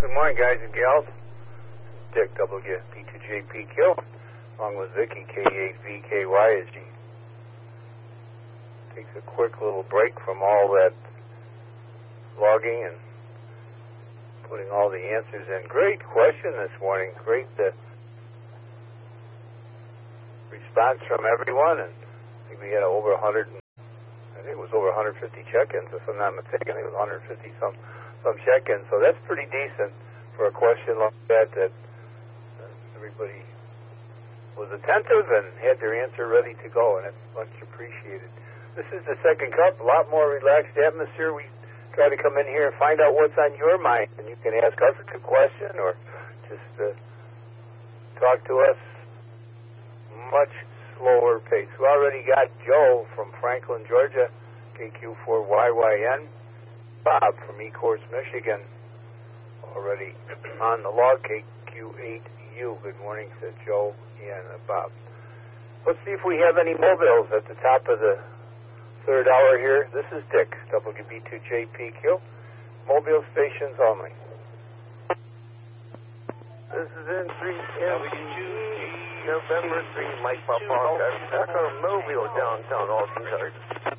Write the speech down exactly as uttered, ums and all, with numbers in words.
Good morning, guys and gals. Dick, W B two J P Q, along with Vicky, K eight V K Y, as she takes a quick little break from all that logging and putting all the answers in. Great question this morning. Great uh, response from everyone, and I think we had over one hundred, I think it was over one hundred fifty check-ins, if I'm not mistaken. I think it was one hundred fifty some, some check-ins, so that's pretty decent for a question like that, that uh, everybody was attentive and had their answer ready to go, and it's much appreciated. This is the second cup, a lot more relaxed atmosphere. We try to come in here and find out what's on your mind, and you can ask us a question or just uh, talk to us much slower pace. We already got Joe from Franklin, Georgia, K Q four Y Y N, Bob from Ecorse, Michigan, already on the log, K Q eight U. Good morning, said Joe and uh, Bob. Let's see if we have any mobiles at the top of the third hour here. This is Dick, W B two J P Q, mobile stations only. This is N three M G, November three, Mike Papa, Mobile, downtown Austin, Texas.